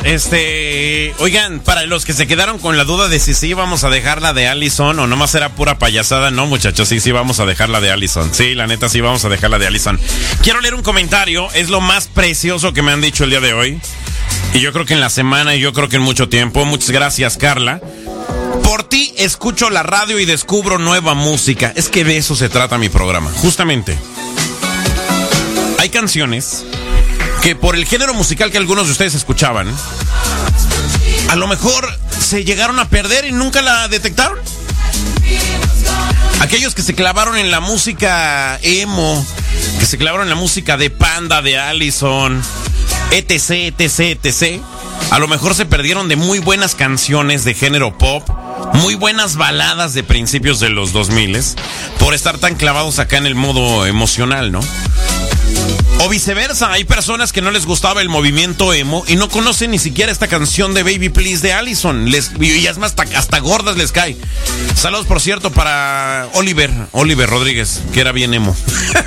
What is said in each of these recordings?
Oigan, para los que se quedaron con la duda de si sí vamos a dejar la de Allison o nomás era pura payasada, no, muchachos, sí vamos a dejar la de Allison. Sí, la neta, sí vamos a dejar la de Allison. Quiero leer un comentario, es lo más precioso que me han dicho el día de hoy. Y yo creo que en la semana y yo creo que en mucho tiempo. Muchas gracias, Carla. Por ti escucho la radio y descubro nueva música. Es que de eso se trata mi programa, justamente. Hay canciones que por el género musical que algunos de ustedes escuchaban, a lo mejor se llegaron a perder y nunca la detectaron. Aquellos que se clavaron en la música emo, que se clavaron en la música de Panda, de Allison, etc. A lo mejor se perdieron de muy buenas canciones de género pop, muy buenas baladas de principios de los 2000 por estar tan clavados acá en el modo emocional, ¿no? O viceversa, hay personas que no les gustaba el movimiento emo y no conocen ni siquiera esta canción de Baby Please de Allison. Y es más, hasta gordas les cae. Saludos, por cierto, para Oliver Rodríguez, que era bien emo.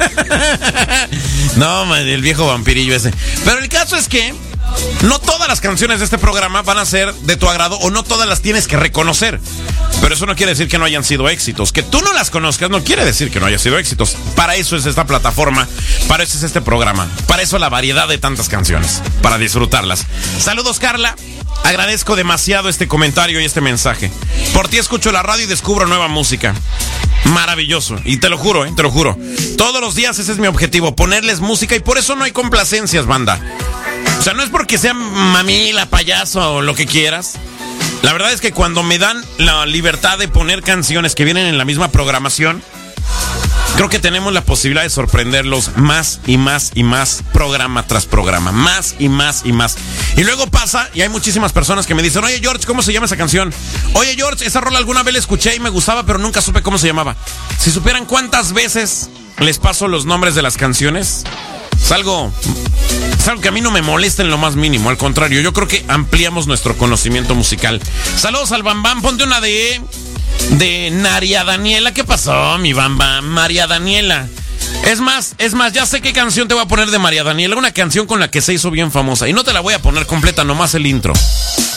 No, man, el viejo vampirillo ese. Pero el caso es que no todas las canciones de este programa van a ser de tu agrado o no todas las tienes que reconocer. Pero eso no quiere decir que no hayan sido éxitos. Que tú no las conozcas no quiere decir que no hayan sido éxitos. Para eso es esta plataforma, para eso es este programa, para eso la variedad de tantas canciones, para disfrutarlas. Saludos, Carla. Agradezco demasiado este comentario y este mensaje. Por ti escucho la radio y descubro nueva música. Maravilloso. Y te lo juro, te lo juro. Todos los días ese es mi objetivo, ponerles música, y por eso no hay complacencias, banda. O sea, no es porque sea mamila, payaso o lo que quieras. La verdad es que cuando me dan la libertad de poner canciones que vienen en la misma programación, creo que tenemos la posibilidad de sorprenderlos más y más y más, programa tras programa, más y más y más. Y luego pasa, y hay muchísimas personas que me dicen: oye, George, ¿cómo se llama esa canción? Oye, George, esa rola alguna vez la escuché y me gustaba, pero nunca supe cómo se llamaba. Si supieran cuántas veces les paso los nombres de las canciones, es algo que a mí no me molesta en lo más mínimo. Al contrario, yo creo que ampliamos nuestro conocimiento musical. Saludos al Bam Bam. Ponte una de María Daniela. ¿Qué pasó, mi Bam Bam? María Daniela. Es más, ya sé qué canción te voy a poner de María Daniela. Una canción con la que se hizo bien famosa. Y no te la voy a poner completa, nomás el intro.